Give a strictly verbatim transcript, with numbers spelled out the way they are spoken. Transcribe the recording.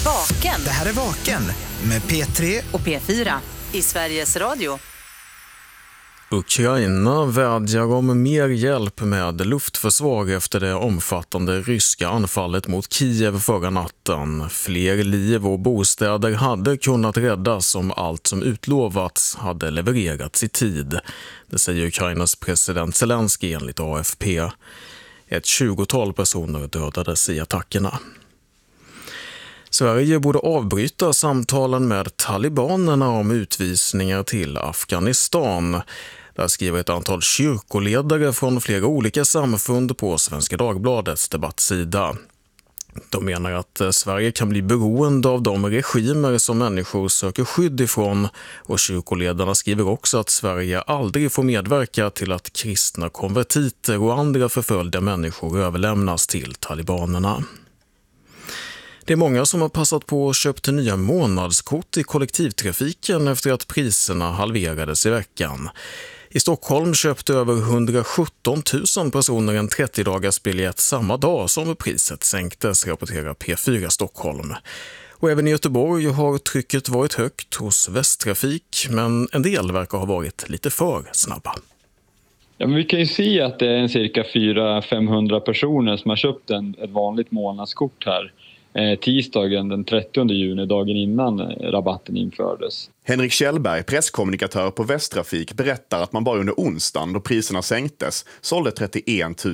Vaken. Det här är Vaken med P tre och P fyra i Sveriges Radio. Ukraina vädjar om mer hjälp med luftförsvar efter det omfattande ryska anfallet mot Kiev förra natten. Fler liv och bostäder hade kunnat räddas om allt som utlovats hade levererats i tid. Det säger Ukrainas president Zelensky enligt A F P. Ett tjugotal personer dödades i attackerna. Sverige borde avbryta samtalen med talibanerna om utvisningar till Afghanistan. Där skriver ett antal kyrkoledare från flera olika samfund på Svenska Dagbladets debattsida. De menar att Sverige kan bli beroende av de regimer som människor söker skydd ifrån, och kyrkoledarna skriver också att Sverige aldrig får medverka till att kristna konvertiter och andra förföljda människor överlämnas till talibanerna. Det är många som har passat på att köpa nya månadskort i kollektivtrafiken efter att priserna halverades i veckan. I Stockholm köpte över hundrasjutton tusen personer en trettio-dagars biljett samma dag som priset sänktes, rapporterar P fyra Stockholm. Och även i Göteborg har trycket varit högt hos Västtrafik, men en del verkar ha varit lite för snabba. Ja, men vi kan ju se att det är en cirka fyra till femhundra personer som har köpt en, ett vanligt månadskort här. Eh, tisdagen den trettionde juni, dagen innan rabatten infördes. Henrik Kjellberg, presskommunikatör på Västtrafik, berättar att man bara under onsdagen då priserna sänktes sålde trettioen